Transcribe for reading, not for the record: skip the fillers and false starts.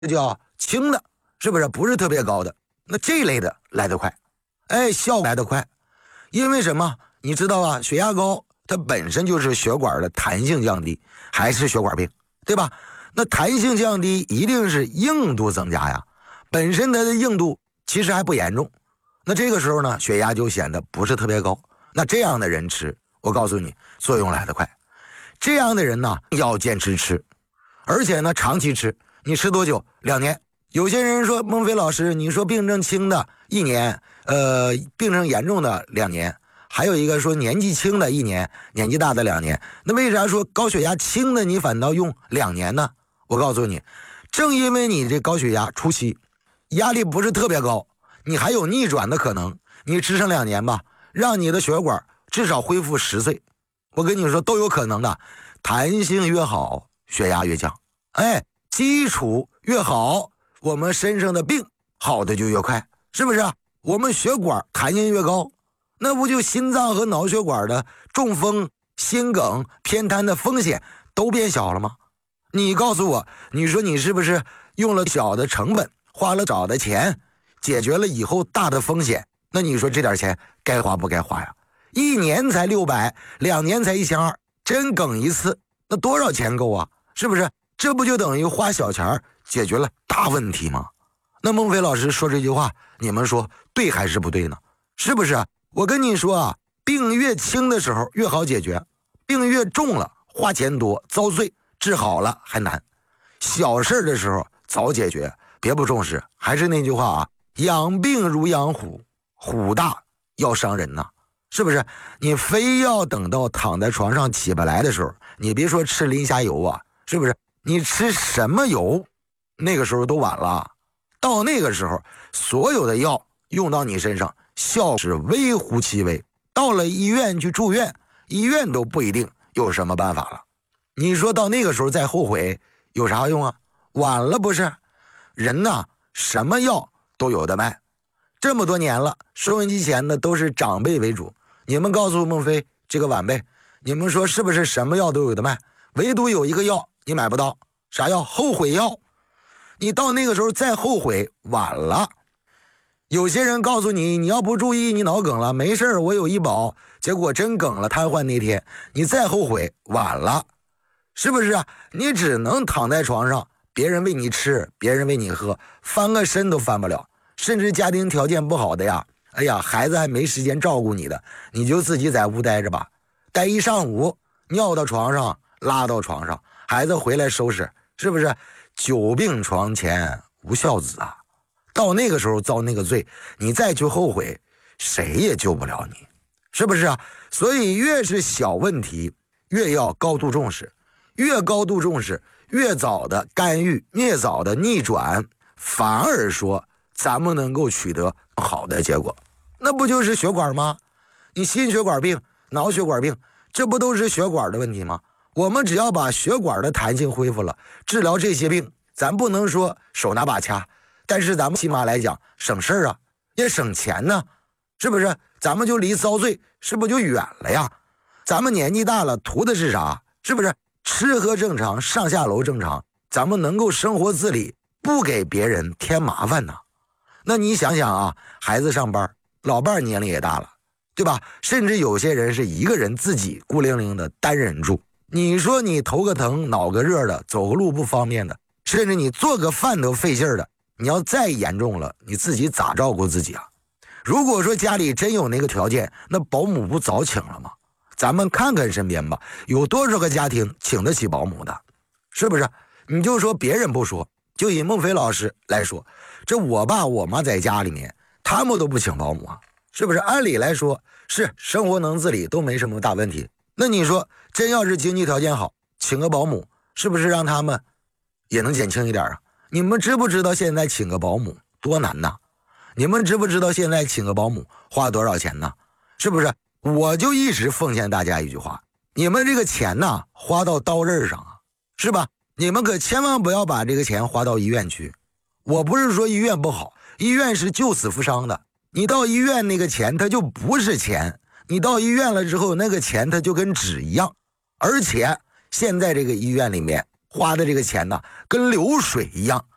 这叫轻的，是不是？不是特别高的，那这类的来得快，效果来得快。因为什么？你知道啊，血压高它本身就是血管的弹性降低，还是血管病，对吧？那弹性降低一定是硬度增加呀，本身它的硬度其实还不严重，那这个时候呢，血压就显得不是特别高。那这样的人吃，我告诉你，作用来得快。这样的人呢，要坚持吃，而且呢，长期吃。你吃多久？2年。有些人说，孟非老师，你说病症轻的1年，病症严重的2年，还有一个说年纪轻的1年，年纪大的2年。那为啥说高血压轻的你反倒用2年呢？我告诉你，正因为你这高血压初期压力不是特别高，你还有逆转的可能，你吃上2年吧，让你的血管至少恢复10岁，我跟你说都有可能的。弹性越好，血压越降，基础越好，我们身上的病好的就越快，是不是啊？我们血管弹性越高，那不就心脏和脑血管的中风、心梗、偏瘫的风险都变小了吗？你告诉我，你说你是不是用了小的成本，花了少的钱，解决了以后大的风险？那你说这点钱该花不该花呀？1年才600，2年才1200，真梗一次，那多少钱够啊？是不是？这不就等于花小钱解决了大问题吗？那孟非老师说这句话，你们说对还是不对呢？是不是？我跟你说啊，病越轻的时候越好解决，病越重了花钱多遭罪，治好了还难。小事的时候早解决，别不重视。还是那句话啊，养病如养虎，虎大要伤人呐，是不是？你非要等到躺在床上起不来的时候，你别说吃磷虾油啊，是不是？你吃什么油，那个时候都晚了。到那个时候，所有的药用到你身上，效是微乎其微。到了医院去住院，医院都不一定有什么办法了。你说到那个时候再后悔有啥用啊？晚了不是？人呐，什么药都有的卖。这么多年了，收音机前的都是长辈为主。你们告诉孟非这个晚辈，你们说是不是什么药都有的卖？唯独有一个药你买不到，啥药？后悔药。你到那个时候再后悔晚了。有些人告诉你，你要不注意你脑梗了，没事我有医保，结果真梗了瘫痪那天，你再后悔晚了，是不是啊？你只能躺在床上，别人喂你吃，别人喂你喝，翻个身都翻不了。甚至家庭条件不好的呀，孩子还没时间照顾你的，你就自己在屋待着吧，待一上午，尿到床上，拉到床上，孩子回来收拾，是不是？久病床前无孝子啊！到那个时候遭那个罪，你再去后悔，谁也救不了你，是不是啊？所以越是小问题，越要高度重视，越高度重视，越早的干预，越早的逆转，反而说咱们能够取得好的结果。那不就是血管吗？你心血管病、脑血管病，这不都是血管的问题吗？我们只要把血管的弹性恢复了，治疗这些病，咱不能说手拿把掐，但是咱们起码来讲省事啊，也省钱呢，是不是？咱们就离遭罪是不是就远了呀？咱们年纪大了图的是啥？是不是吃喝正常，上下楼正常，咱们能够生活自理，不给别人添麻烦呢？那你想想啊，孩子上班，老伴年龄也大了，对吧？甚至有些人是一个人自己孤零零的单人住，你说你头个疼脑个热的，走个路不方便的，甚至你做个饭都费劲的，你要再严重了，你自己咋照顾自己啊？如果说家里真有那个条件，那保姆不早请了吗？咱们看看身边吧，有多少个家庭请得起保姆的，是不是？你就说别人不说，就以孟非老师来说，这我爸我妈在家里面，他们都不请保姆啊，是不是？按理来说是生活能自理，都没什么大问题。那你说真要是经济条件好，请个保姆，是不是让他们也能减轻一点啊？你们知不知道现在请个保姆多难呐？你们知不知道现在请个保姆花多少钱呢？是不是？我就一直奉劝大家一句话，你们这个钱呐，花到刀刃上啊，是吧？你们可千万不要把这个钱花到医院去。我不是说医院不好，医院是救死扶伤的，你到医院那个钱它就不是钱，你到医院了之后，那个钱它就跟纸一样，而且现在这个医院里面花的这个钱呢，跟流水一样，